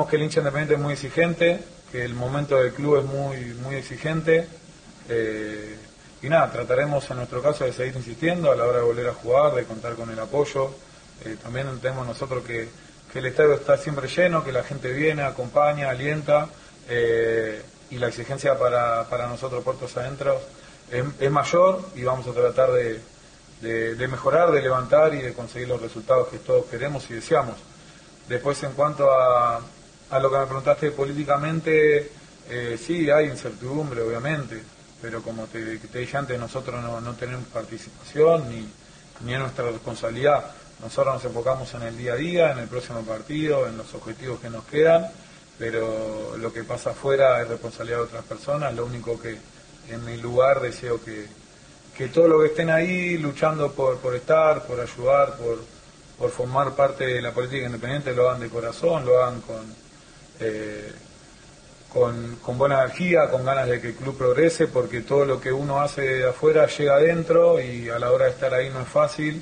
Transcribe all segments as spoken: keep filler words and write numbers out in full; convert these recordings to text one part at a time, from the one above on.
sabemos que el hincha independiente es muy exigente, que el momento del club es muy, muy exigente. Eh, y nada, trataremos en nuestro caso de seguir insistiendo a la hora de volver a jugar, de contar con el apoyo. Eh, también entendemos nosotros que, que el estadio está siempre lleno, que la gente viene, acompaña, alienta, eh, y la exigencia para, para nosotros puertos adentro es, es mayor, y vamos a tratar de, de, de mejorar, de levantar y de conseguir los resultados que todos queremos y deseamos. Después, en cuanto a, a lo que me preguntaste políticamente, eh, sí, hay incertidumbre, obviamente, pero como te, te dije antes, nosotros no, no tenemos participación ni, ni es nuestra responsabilidad. Nosotros nos enfocamos en el día a día, en el próximo partido, en los objetivos que nos quedan, pero lo que pasa afuera es responsabilidad de otras personas. Lo único que en mi lugar deseo que, que todos los que estén ahí luchando por, por estar, por ayudar, por, por formar parte de la política independiente, lo hagan de corazón, lo hagan con, eh, con, con buena energía, con ganas de que el club progrese, porque todo lo que uno hace de afuera llega adentro y a la hora de estar ahí no es fácil.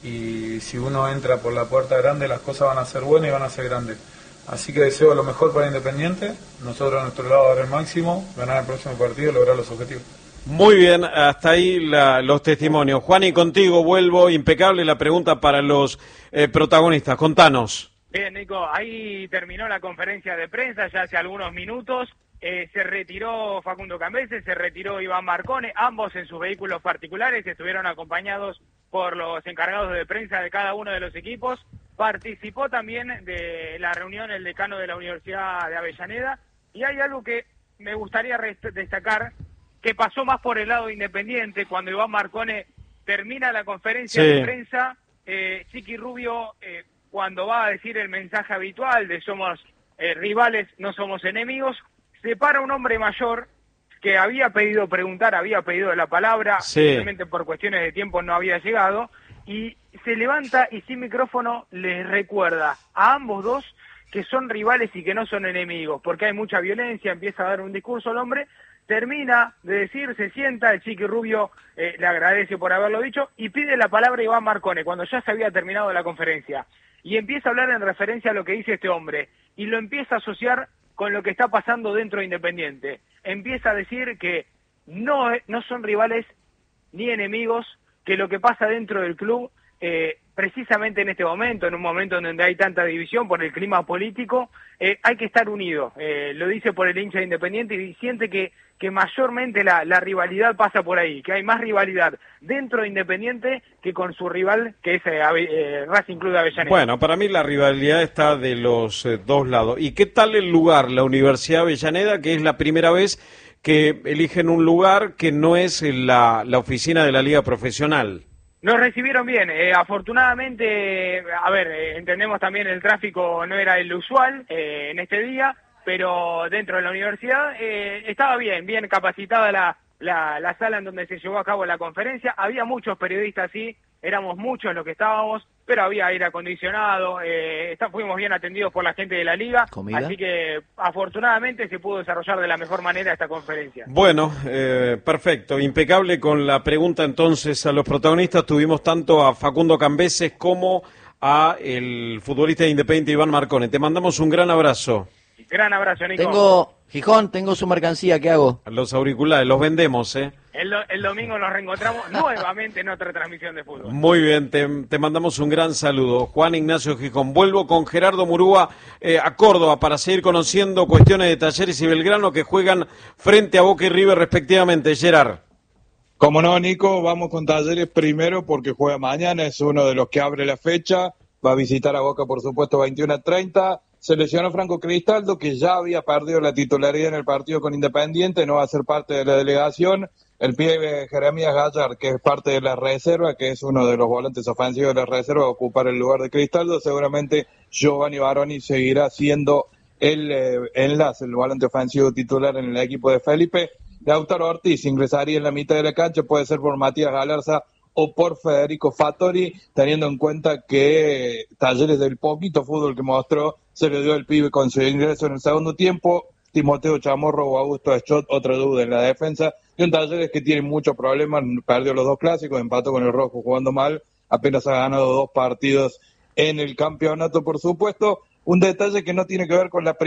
Y si uno entra por la puerta grande, las cosas van a ser buenas y van a ser grandes. Así que deseo lo mejor para Independiente, nosotros a nuestro lado dar el máximo, ganar el próximo partido y lograr los objetivos. Muy bien, hasta ahí la, los testimonios. Juan, y contigo vuelvo, impecable la pregunta para los eh, protagonistas, contanos. Bien, Nico, ahí terminó la conferencia de prensa ya hace algunos minutos. Eh, se retiró Facundo Cambese, se retiró Iván Marcone, ambos en sus vehículos particulares, estuvieron acompañados por los encargados de prensa de cada uno de los equipos. Participó también de la reunión el decano de la Universidad de Avellaneda, y hay algo que me gustaría destacar, que pasó más por el lado Independiente. Cuando Iván Marcone termina la conferencia sí. de prensa, eh, Chiqui Rubio, eh, cuando va a decir el mensaje habitual de somos eh, rivales, no somos enemigos, se para un hombre mayor que había pedido preguntar, había pedido la palabra, sí. simplemente por cuestiones de tiempo no había llegado, y se levanta y sin micrófono les recuerda a ambos dos que son rivales y que no son enemigos, porque hay mucha violencia. Empieza a dar un discurso al hombre, termina de decir, se sienta, el Chiqui Rubio eh, le agradece por haberlo dicho y pide la palabra a Iván Marcone cuando ya se había terminado la conferencia, y empieza a hablar en referencia a lo que dice este hombre y lo empieza a asociar con lo que está pasando dentro de Independiente. Empieza a decir que no, no son rivales ni enemigos, que lo que pasa dentro del club, eh, precisamente en este momento, en un momento en donde hay tanta división por el clima político, eh, hay que estar unidos. Eh, lo dice por el hincha de Independiente y siente que, que mayormente la, la rivalidad pasa por ahí, que hay más rivalidad dentro de Independiente que con su rival, que es eh, eh, Racing Club de Avellaneda. Bueno, para mí la rivalidad está de los eh, dos lados. ¿Y qué tal el lugar, la Universidad de Avellaneda, que es la primera vez que eligen un lugar que no es la, la oficina de la Liga Profesional? Nos recibieron bien, eh, afortunadamente, a ver, eh, entendemos también el tráfico no era el usual eh, en este día, pero dentro de la universidad eh, estaba bien, bien capacitada la, la, la sala en donde se llevó a cabo la conferencia. Había muchos periodistas, sí, éramos muchos los que estábamos, pero había aire acondicionado, eh, está, fuimos bien atendidos por la gente de la liga, ¿comida? Así que afortunadamente se pudo desarrollar de la mejor manera esta conferencia. Bueno, eh, perfecto, impecable con la pregunta entonces a los protagonistas. Tuvimos tanto a Facundo Cambeses como a el futbolista independiente Iván Marcone. Te mandamos un gran abrazo. Gran abrazo, Nico. Tengo, Gijón, tengo su mercancía, ¿qué hago? Los auriculares, los vendemos, ¿eh? El, el domingo nos reencontramos nuevamente en otra transmisión de fútbol. Muy bien, te, te mandamos un gran saludo. Juan Ignacio Gijón. Vuelvo con Gerardo Murúa eh, a Córdoba para seguir conociendo cuestiones de Talleres y Belgrano que juegan frente a Boca y River respectivamente. Gerard. Como no, Nico, vamos con Talleres primero porque juega mañana, es uno de los que abre la fecha. Va a visitar a Boca, por supuesto, veintiuno a treinta. Se lesionó Franco Cristaldo, que ya había perdido la titularidad en el partido con Independiente, no va a ser parte de la delegación. El pibe Jeremías Gallard, que es parte de la reserva, que es uno de los volantes ofensivos de la reserva, va a ocupar el lugar de Cristaldo. Seguramente Giovanni Baroni seguirá siendo el eh, enlace, el volante ofensivo titular en el equipo de Felipe. Lautaro Ortiz ingresaría en la mitad de la cancha, puede ser por Matías Galarza o por Federico Fattori, teniendo en cuenta que Talleres, del poquito fútbol que mostró, se le dio el pibe con su ingreso en el segundo tiempo. Timoteo Chamorro o Augusto Eschot, otra duda en la defensa, y un Talleres que tiene muchos problemas, perdió los dos clásicos, empató con el Rojo jugando mal, apenas ha ganado dos partidos en el campeonato, por supuesto. Un detalle que no tiene que ver con la